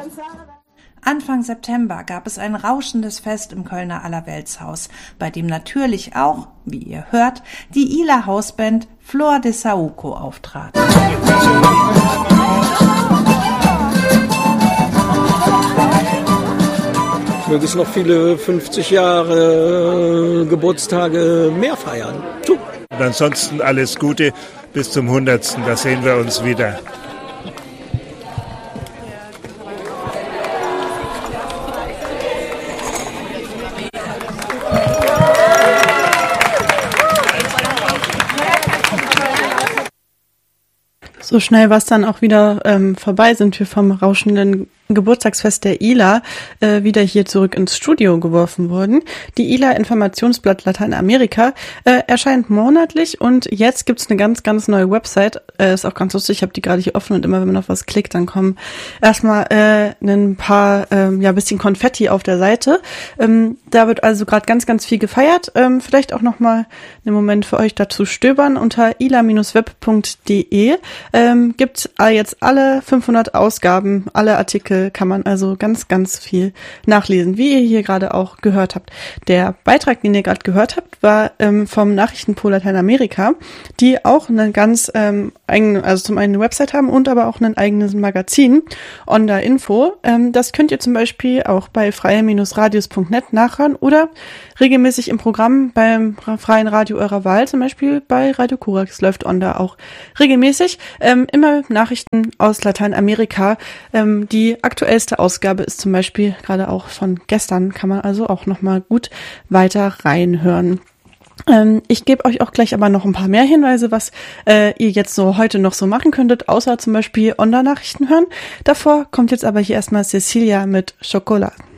Anfang September gab es ein rauschendes Fest im Kölner Allerweltshaus, bei dem natürlich auch, wie ihr hört, die Ihler Hausband Flor de Saúco auftrat. Möge es noch viele 50 Jahre Geburtstage mehr feiern. Und ansonsten alles Gute bis zum 100. Da sehen wir uns wieder. So schnell war es dann auch wieder vorbei, sind wir vom rauschenden Geburtstagsfest der ILA wieder hier zurück ins Studio geworfen worden. Die ILA Informationsblatt Lateinamerika erscheint monatlich und jetzt gibt's eine ganz, ganz neue Website. Ist auch ganz lustig, ich habe die gerade hier offen und immer wenn man auf was klickt, dann kommen erstmal ein paar, bisschen Konfetti auf der Seite. Da wird also gerade ganz, ganz viel gefeiert. Vielleicht auch nochmal einen Moment für euch dazu stöbern. Unter ila-web.de gibt's jetzt alle 500 Ausgaben, alle Artikel kann man also ganz, ganz viel nachlesen, wie ihr hier gerade auch gehört habt. Der Beitrag, den ihr gerade gehört habt, war vom Nachrichtenpool Lateinamerika, die auch eine ganz eigene, also zum einen eine Website haben und aber auch ein eigenes Magazin, Onda Info. Das könnt ihr zum Beispiel auch bei freie-radios.net nachhören oder regelmäßig im Programm beim freien Radio eurer Wahl, zum Beispiel bei Radio Korax läuft Onda auch regelmäßig. Immer Nachrichten aus Lateinamerika. Die aktuellste Ausgabe ist zum Beispiel gerade auch von gestern, kann man also auch nochmal gut weiter reinhören. Ich gebe euch auch gleich aber noch ein paar mehr Hinweise, was ihr jetzt so heute noch so machen könntet, außer zum Beispiel Onda-Nachrichten hören. Davor kommt jetzt aber hier erstmal Cecilia mit Chocolat.